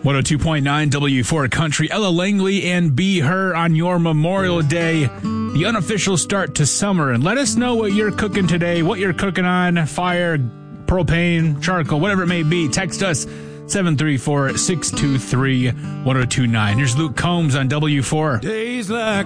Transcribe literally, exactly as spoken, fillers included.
one oh two point nine W four Country, Ella Langley and Be Her on your Memorial Day, the unofficial start to summer. And let us know what you're cooking today, what you're cooking on, fire, propane, charcoal, whatever it may be. Text us seven three four, six two three, one oh two nine. Here's Luke Combs on W four. Days like